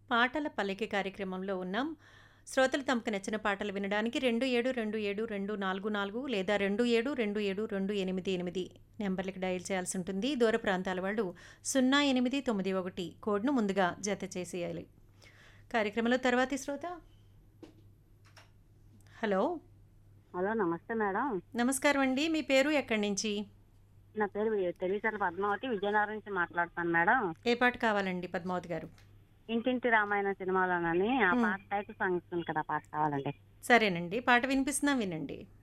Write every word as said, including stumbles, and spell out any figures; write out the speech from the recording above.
పాటల పల్లకి కార్యక్రమంలో ఉన్నాం. శ్రోతలు తమకు నచ్చిన పాటలు వినడానికి రెండు ఏడు రెండు ఏడు రెండు నాలుగు నాలుగు లేదా రెండు ఏడు రెండు ఏడు రెండు ఎనిమిది ఎనిమిది నెంబర్లకి డయల్ చేయాల్సి ఉంటుంది. దూర ప్రాంతాల వాళ్ళు సున్నా ఎనిమిది తొమ్మిది ఒకటి కోడ్ను ముందుగా జత చేసేయాలి. కార్యక్రమంలో తర్వాతి శ్రోత. హలో హలో నమస్తే మేడం. నమస్కారం అండి. మీ పేరు ఎక్కడి నుంచి? నా పేరు వి- తెలివితల పద్మావతి, విజయనగరం నుంచి మాట్లాడుతాను మేడం. ఏ పాట కావాలండి పద్మావతి గారు? ఇంటింటి రామాయణం సినిమాలోనని ఆ మ్. పాట టైటిల్ సాంగ్ ఉంది కదా, ఆ పాట కావాలండి. సరేనండి, పాట వినిపిస్తున్నాం, వినండి.